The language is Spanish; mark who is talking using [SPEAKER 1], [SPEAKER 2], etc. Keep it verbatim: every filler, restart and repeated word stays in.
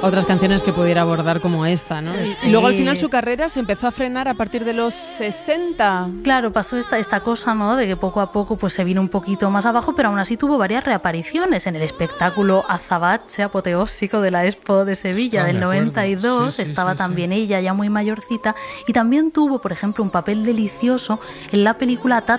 [SPEAKER 1] otras canciones que pudiera abordar como esta, ¿no?
[SPEAKER 2] Sí. Y luego al final su carrera se empezó a frenar a partir de los sesenta.
[SPEAKER 3] Claro, pasó esta, esta cosa, ¿no? De que poco a poco pues se vino un poquito más abajo, pero aún así tuvo varias reapariciones en el espectáculo Azabache apoteósico de la Expo de Sevilla. Está, del noventa y dos, sí, sí, estaba sí, también sí. ella ya muy mayorcita, y también tuvo, por ejemplo, un papel delicioso en la película